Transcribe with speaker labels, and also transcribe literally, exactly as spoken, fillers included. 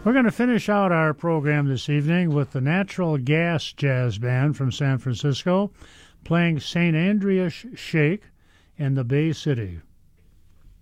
Speaker 1: We're going to finish out our program this evening with the Natural Gas Jazz Band from San Francisco playing Saint Andrea's Shake in the Bay City.